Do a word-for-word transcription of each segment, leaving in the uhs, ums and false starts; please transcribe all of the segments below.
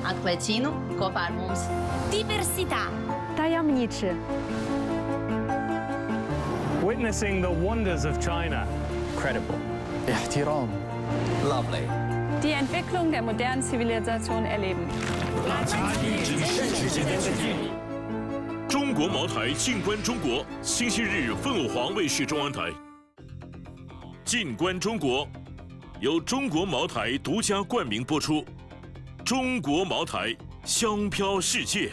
Atklēķinu kopā ar mums. Diversità. Tajemniczy. Witnessing the wonders of China. Credible. احترام. Lovely. Die Entwicklung der modernen Zivilisation erleben. 中国茅台静观中国，星期日凤凰黄卫视中央台。静观中国，由中国茅台独家冠名播出。中国茅台，香飘世界。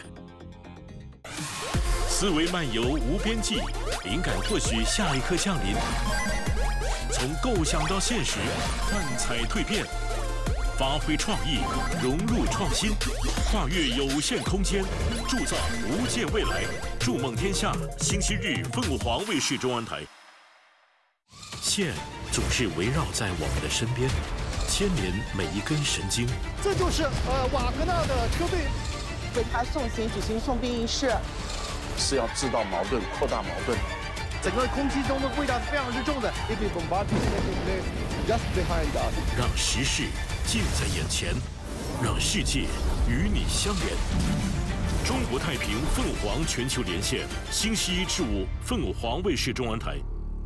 思维漫游无边际，灵感或许下一刻降临。从构想到现实，幻彩蜕变。 发挥创意，融入创新，跨越有限空间，铸造无界未来。筑梦天下，星期日凤凰卫视中央台。线总是围绕在我们的身边，牵连每一根神经。 这就是呃瓦格纳的车队， 为他送行举行送殡仪式， 是要制造矛盾，扩大矛盾。 整个空气中的味道是非常之重的。If you bombard just behind us， 让时事 近在眼前，让世界与你相连。中国太平凤凰全球连线，星期一至五，凤凰卫视中央台。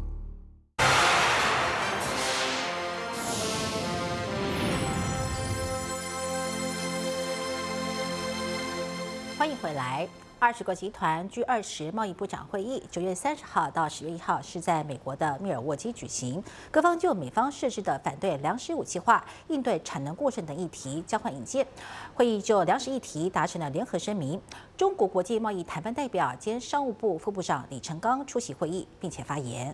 欢迎回来。 二十国集团 G 二十贸易部长会议九月三十号到十月一号是在美国的密尔沃基举行，各方就美方设置的反对粮食武器化、应对产能过剩等议题交换意见。会议就粮食议题达成了联合声明。中国国际贸易谈判代表兼商务部副部长李成钢出席会议，并且发言。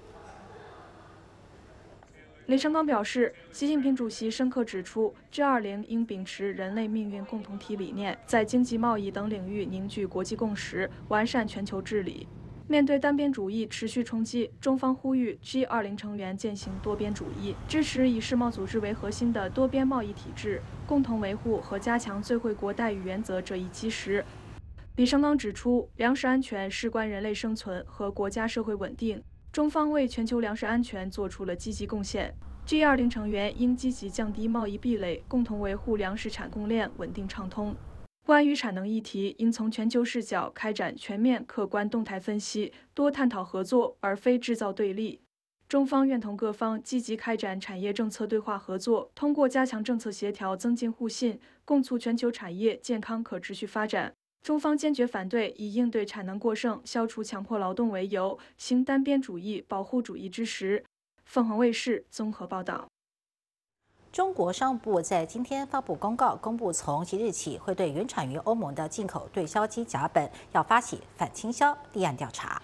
李成钢表示，习近平主席深刻指出 ，G 二十应秉持人类命运共同体理念，在经济、贸易等领域凝聚国际共识，完善全球治理。面对单边主义持续冲击，中方呼吁 G 二十成员践行多边主义，支持以世贸组织为核心的多边贸易体制，共同维护和加强最惠国待遇原则这一基石。李成钢指出，粮食安全事关人类生存和国家社会稳定。 中方为全球粮食安全做出了积极贡献。G 二十成员应积极降低贸易壁垒，共同维护粮食产供链稳定畅通。关于产能议题，应从全球视角开展全面、客观、动态分析，多探讨合作，而非制造对立。中方愿同各方积极开展产业政策对话合作，通过加强政策协调，增进互信，共促全球产业健康可持续发展。 中方坚决反对以应对产能过剩、消除强迫劳动为由，行单边主义、保护主义之实。凤凰卫视综合报道。 中国商务部在今天发布公告，公布从即日起会对原产于欧盟的进口对硝基甲苯要发起反倾销立案调查。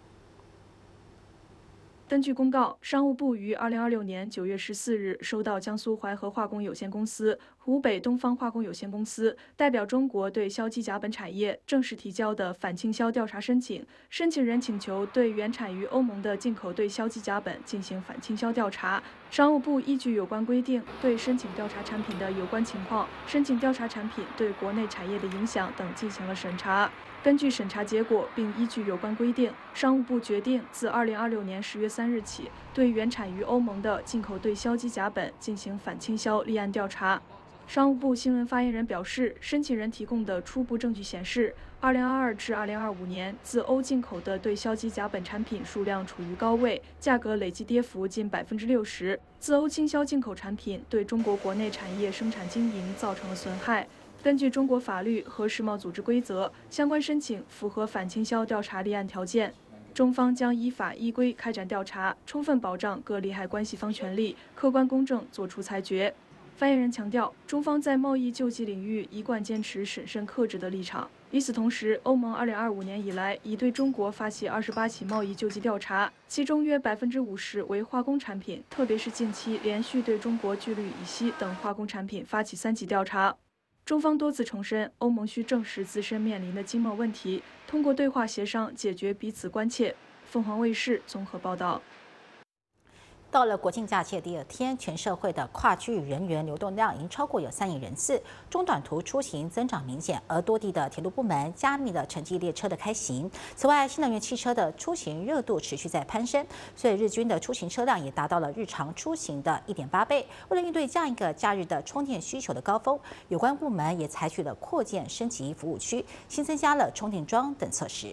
根据公告，商务部于二零二六年九月十四日收到江苏淮河化工有限公司、湖北东方化工有限公司代表中国对硝基甲苯产业正式提交的反倾销调查申请。申请人请求对原产于欧盟的进口对硝基甲苯进行反倾销调查。商务部依据有关规定，对申请调查产品的有关情况、申请调查产品对国内产业的影响等进行了审查。 根据审查结果，并依据有关规定，商务部决定自二零二六年十月三日起，对原产于欧盟的进口对硝基甲苯进行反倾销立案调查。商务部新闻发言人表示，申请人提供的初步证据显示，二零二二至二零二五年自欧进口的对硝基甲苯产品数量处于高位，价格累计跌幅近百分之六十。自欧倾销进口产品对中国国内产业生产经营造成了损害。 根据中国法律和世贸组织规则，相关申请符合反倾销调查立案条件，中方将依法依规开展调查，充分保障各利害关系方权利，客观公正作出裁决。发言人强调，中方在贸易救济领域一贯坚持审慎克制的立场。与此同时，欧盟二零二五年以来已对中国发起二十八起贸易救济调查，其中约百分之五十为化工产品，特别是近期连续对中国聚氯乙烯等化工产品发起三级调查。 中方多次重申，欧盟需正视自身面临的经贸问题，通过对话协商解决彼此关切。凤凰卫视综合报道。 到了国庆假期的第二天，全社会的跨区域人员流动量已经超过有三亿人次，中短途出行增长明显，而多地的铁路部门加密了城际列车的开行。此外，新能源汽车的出行热度持续在攀升，所以日均的出行车辆也达到了日常出行的 一点八倍。为了应对这样一个假日的充电需求的高峰，有关部门也采取了扩建、升级服务区，新增加了充电桩等措施。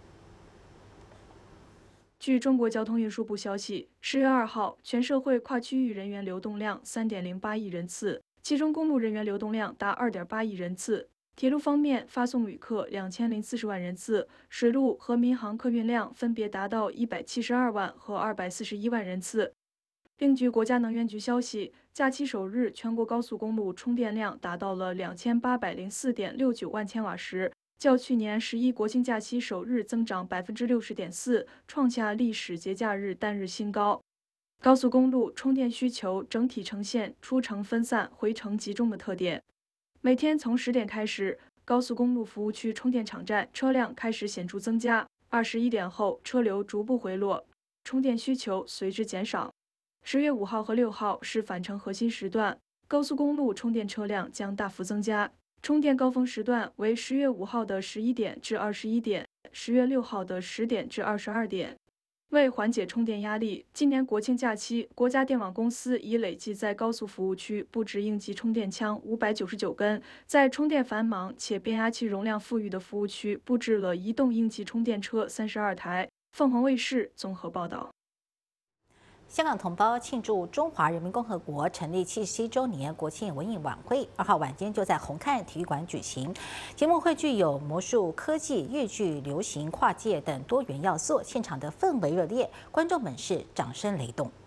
据中国交通运输部消息，十月二号，全社会跨区域人员流动量 三点零八亿人次，其中公路人员流动量达 二点八亿人次。铁路方面，发送旅客两千零四十万人次，水路和民航客运量分别达到一百七十二万和二百四十一万人次。另据国家能源局消息，假期首日全国高速公路充电量达到了两千八百零四点六九万千瓦时。较去年十一国庆假期首日增长百分之六十点四，创下历史节假日单日新高。高速公路充电需求整体呈现出城分散、回城集中的特点。每天从十点开始，高速公路服务区充电场站车辆开始显著增加，二十一点后车流逐步回落，充电需求随之减少。十月五号和六号是返程核心时段，高速公路充电车辆将大幅增加。充电高峰时段为十月五号的十一点至二十一点，十月六号的十点至二十二点。为缓解充电压力，今年国庆假期，国家电网公司已累计在高速服务区布置应急充电枪五百九十九根，在充电繁忙且变压器容量富裕的服务区布置了移动应急充电车三十二台。凤凰卫视综合报道。 香港同胞庆祝中华人民共和国成立七十七周年国庆文艺晚会，二号晚间就在红磡体育馆举行。节目会具有魔术、科技、粤剧、流行、跨界等多元要素，现场的氛围热烈，观众们是掌声雷动。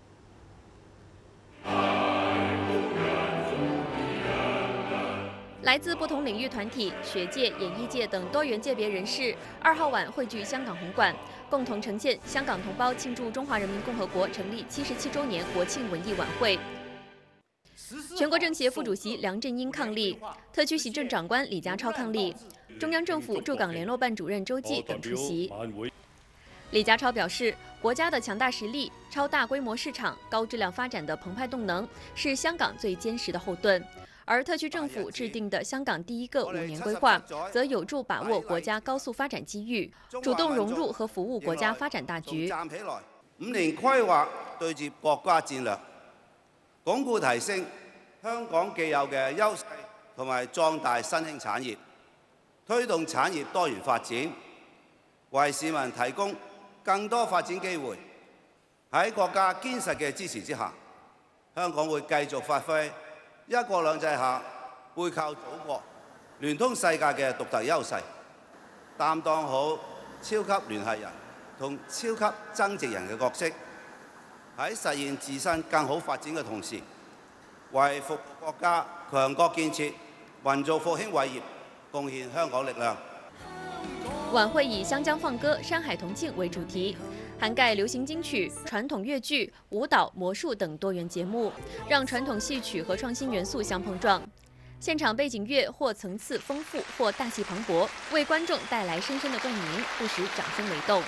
来自不同领域团体、学界、演艺界等多元界别人士，二号晚汇聚香港红馆，共同呈现香港同胞庆祝中华人民共和国成立七十七周年国庆文艺晚会。全国政协副主席梁振英伉俪，特区行政长官李家超伉俪，中央政府驻港联络办主任周济等出席。李家超表示，国家的强大实力、超大规模市场、高质量发展的澎湃动能，是香港最坚实的后盾。而特区政府制定的香港第一个五年规划，则有助把握国家高速发展機遇，主動融入和服務國家發展大局。 站起來，五年規劃對接國家戰略，鞏固提升香港既有嘅優勢，同埋壯大新興產業，推動產業多元發展，為市民提供更多發展機會。喺國家堅實嘅支持之下，香港會繼續發揮一國兩制下背靠祖國、聯通世界嘅獨特優勢，擔當好超級聯繫人同超級增值人嘅角色，喺實現自身更好發展嘅同時，為服務國家強國建設、民族復興偉業貢獻香港力量。 晚會以湘江放歌、山海同慶為主題，涵蓋流行金曲、傳統粵劇、舞蹈、魔術等多元節目，讓傳統戲曲和創新元素相碰撞。現場背景樂或層次豐富，或大氣磅礴，為觀眾帶來深深的共鳴，不時掌聲雷動。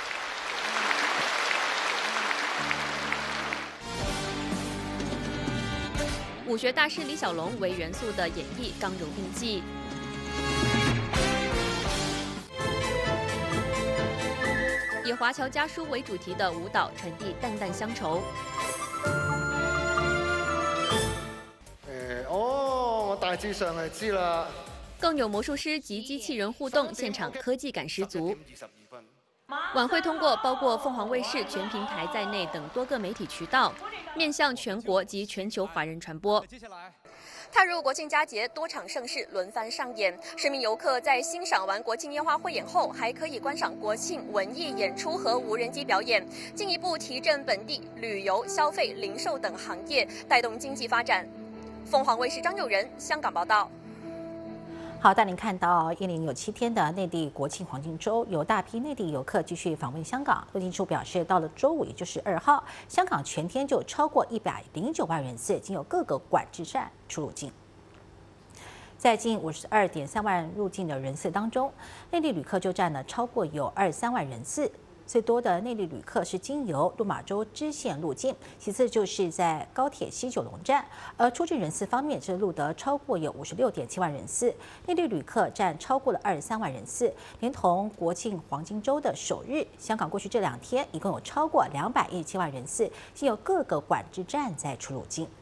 武學大師李小龍為元素的演繹剛柔並濟。以華僑家書為主題的舞蹈傳遞淡淡鄉愁。 誒，哦，我大致上係知啦。 更有魔術師及機器人互動，現場科技感十足。晚會通過包括鳳凰衛視全平台在內等多個媒體渠道，面向全國及全球華人傳播。踏入國慶佳節，多場盛事輪番上演，市民遊客在欣賞完國慶煙花匯演後，還可以觀賞國慶文藝演出和無人機表演，進一步提振本地旅遊、消費、零售等行業，帶動經濟發展。鳳凰衛視張佑仁香港報道。 好，帶您看到一連有七天的內地國慶黃金週，有大批內地遊客繼續訪問香港。入境處表示，到了週五，也就是二號，香港全天就超過一百零九萬人次經由各個管制站出入境。在近五十二點三萬入境的人次當中，內地旅客就佔了超過有二十三萬人次。 最多的内地旅客是经由落马洲支线入境，其次就是在高铁西九龙站。而出境人次方面，是录得超过有五十六点七万人次，内地旅客占超过了二十三万人次。连同国庆黄金周的首日，香港过去这两天一共有超过两百一十七万人次，经由各个管制站在出入境。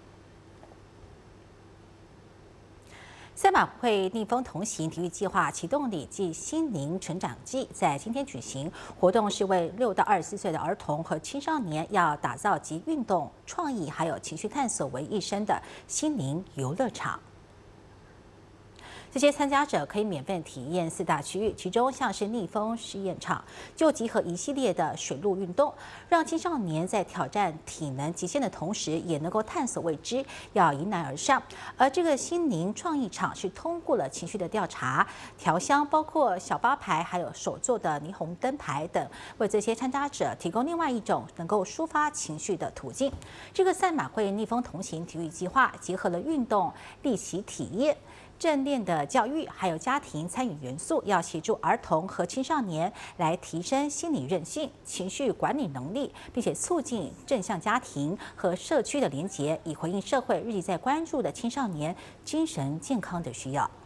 赛马会逆风同行体育计划启动礼暨心灵成长季在今天举行，活动是为六到二十四岁的儿童和青少年，要打造集运动、创意还有情绪探索为一身的心灵游乐场。这些参加者可以免费体验四大区域，其中像是逆风试验场，就集合一系列的水陆运动，让青少年在挑战体能极限的同时，也能够探索未知，要迎难而上。而这个心灵创意场是通过了情绪的调查、调香，包括小八牌，还有手做的霓虹灯牌等，为这些参加者提供另外一种能够抒发情绪的途径。这个赛马会逆风同行体育计划结合了运动、立习体验、正念的教育，还有家庭参与元素，要协助儿童和青少年来提升心理韧性、情绪管理能力，并且促进正向家庭和社区的连结，以回应社会日益在关注的青少年精神健康的需要。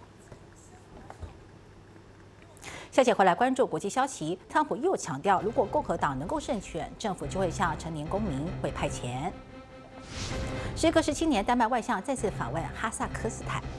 下节回来关注国际消息，特朗普又强调，如果共和党能够胜选，政府就会向成年公民会派钱。时隔十七年，丹麦外相再次访问哈萨克斯坦。